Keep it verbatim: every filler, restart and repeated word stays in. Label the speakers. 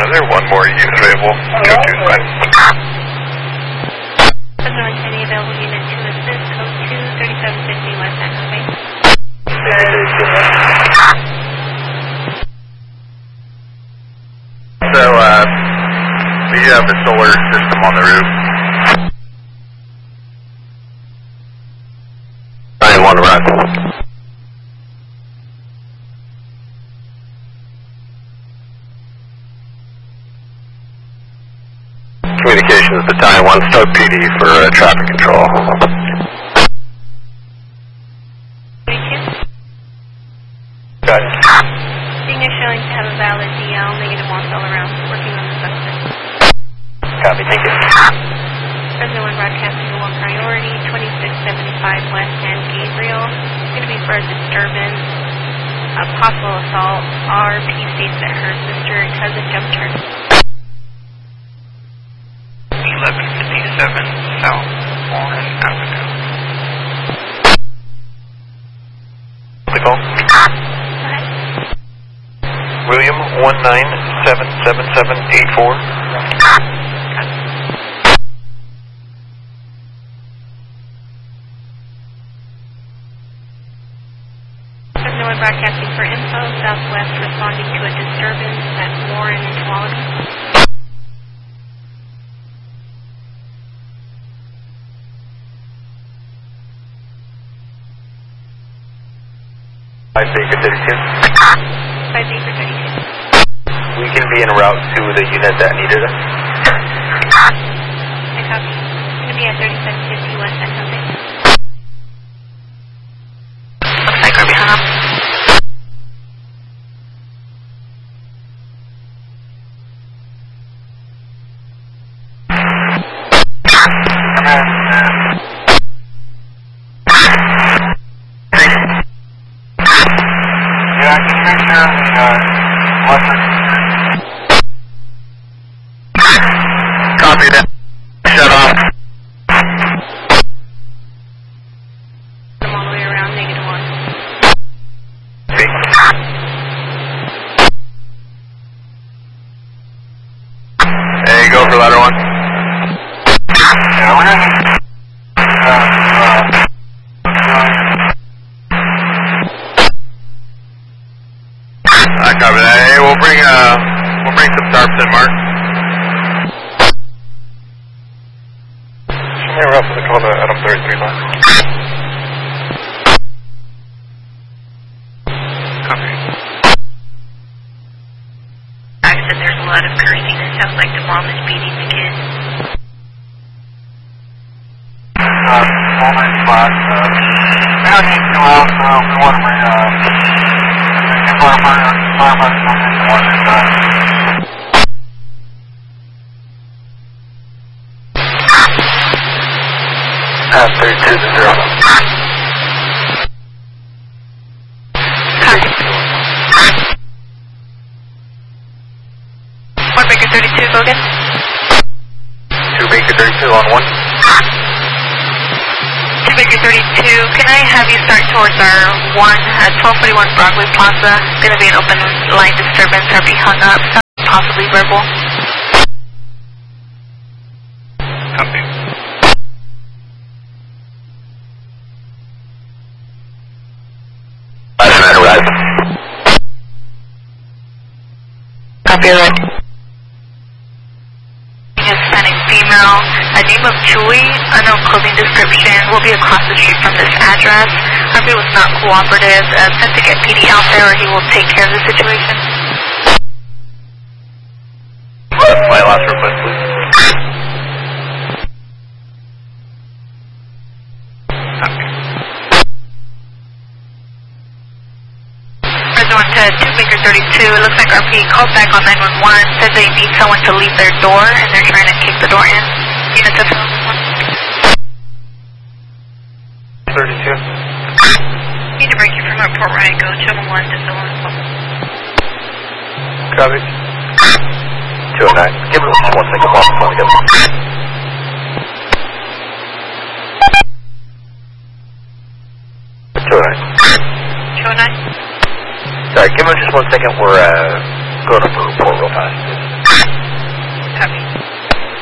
Speaker 1: Roger, one more unit available. Go to fine.
Speaker 2: Fresno City available unit to assist, code two thirty-seven fifty West San Jose.
Speaker 1: So, uh, we have the solar system on the roof. nine one run. Communications to Taiwan Stoke P D for uh, traffic control. Got it.
Speaker 2: Being showing to have a valid D L, negative one all around, working on the suspect.
Speaker 1: Copy, thank you.
Speaker 2: Fresno one broadcasting to one priority, twenty-six seventy-five West San Gabriel. It's going to be for a disturbance, a possible assault. R P states that her sister and cousin jumped her.
Speaker 3: eleven fifty-seven South Warren Avenue.
Speaker 1: The call? William, one nine seven seven seven eight four.
Speaker 2: Fresno one broadcasting for info, Southwest responding to a disturbance at Warren and Tuolumne.
Speaker 1: five Baker thirty-two.
Speaker 2: five Baker thirty-two.
Speaker 1: We can be en route to the unit that needed us.
Speaker 2: I copy. It's going to be at thirty-seven fifty West San Jose.
Speaker 3: Looks like we're behind up.
Speaker 1: Yeah, can you make sure the uh, electric... Copy that. Shut off.
Speaker 2: Come all the way around, negative one.
Speaker 1: See? Hey, go for ladder one. Yeah, we're gonna need... Uh, uh, I copy that. Hey, we'll bring, uh, we'll bring some tarps in, Mark. Somewhere else to call the Adam thirty-three line.
Speaker 3: Copy.
Speaker 2: I said there's a lot of cursing. It sounds like the mom is beating the kid.
Speaker 1: Uh, all night spot. Uh, we don't need to go out, so we want to bring, uh, firefighter, firefighter, something, one at a time. Pass thirty-two to zero.
Speaker 2: Copy. one Baker thirty-two, go again.
Speaker 1: two Baker thirty-two on one.
Speaker 2: two Baker thirty-two, can I have you start towards our one at twelve forty-one Broadway Plaza? It's going to be an open line disturbance or be hung up, possibly verbal.
Speaker 3: Copy.
Speaker 2: Copy that. Hispanic female, a name of Chewy, unknown clothing description, will be across the street from this address. Harvey was not cooperative, uh, sent to get P D out there or he will take care of the situation.
Speaker 1: My last request, please.
Speaker 3: Copy.
Speaker 2: Fresno one to two Baker thirty-two, it looks like R P called back on nine one one, said they need someone to leave their door and they're trying to kick the door in. Unit to
Speaker 1: thirty-two.
Speaker 2: Need to break you from Port Riot, go channel one to fill in.
Speaker 1: Copy. two oh nine. Give me one second while I'm together. two oh nine.
Speaker 2: two oh nine?
Speaker 1: Sorry, give me just one second. We're, uh...